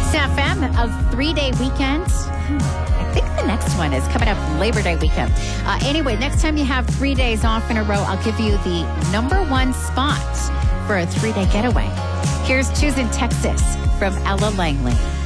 Kiss FM, a 3-day weekend. I think the next one is coming up Labor Day weekend. Anyway, next time you have 3 days off in a row, I'll give you the number one spot for a 3-day getaway. Here's Choosing Texas from Ella Langley.